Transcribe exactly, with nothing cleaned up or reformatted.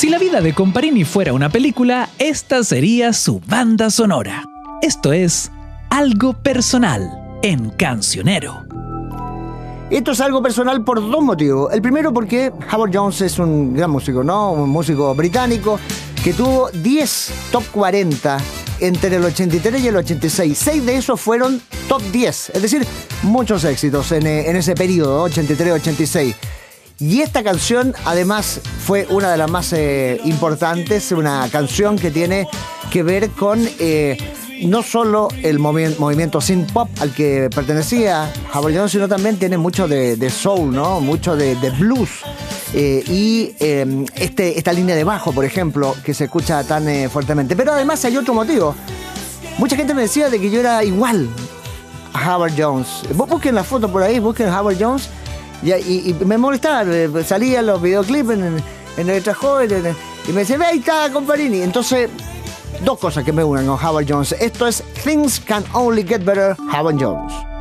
Si la vida de Comparini fuera una película, esta sería su banda sonora. Esto es Algo Personal en Cancionero. Esto es algo personal por dos motivos. El primero porque Howard Jones es un gran músico, ¿no? Un músico británico que tuvo diez top cuarenta entre el ochenta y tres y el ochenta y seis. Seis de esos fueron top diez, es decir, muchos éxitos en, en ese periodo, ochenta y tres ochenta y seis. Y esta canción además fue una de las más eh, importantes, una canción que tiene que ver con eh, no solo el movi- movimiento synth pop al que pertenecía Howard Jones, sino también tiene mucho de, de soul, ¿no? Mucho de, de blues. Eh, y eh, este, esta línea de bajo, por ejemplo, que se escucha tan eh, fuertemente. Pero además hay otro motivo. Mucha gente me decía de que yo era igual a Howard Jones. Vos busquen la foto por ahí, busquen Howard Jones. Y, y, y me molestaba, salían los videoclips en, en el trabajo y me decía, ve, ahí está Comparini. Entonces, dos cosas que me unen con Howard Jones. Esto es Things Can Only Get Better, Howard Jones.